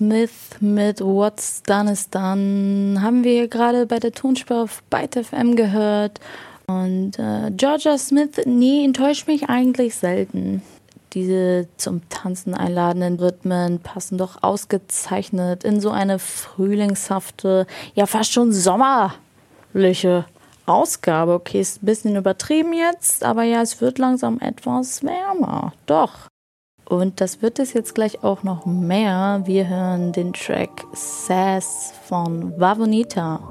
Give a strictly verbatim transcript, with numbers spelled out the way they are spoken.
Smith mit What's Done is Done haben wir gerade bei der Tonspur auf Byte F M gehört. Und äh, Georgia Smith, nee, enttäuscht mich eigentlich selten. Diese zum Tanzen einladenden Rhythmen passen doch ausgezeichnet in so eine frühlingshafte, ja fast schon sommerliche Ausgabe. Okay, ist ein bisschen übertrieben jetzt, aber ja, es wird langsam etwas wärmer. Doch. Und das wird es jetzt gleich auch noch mehr. Wir hören den Track Sass von Wawonita.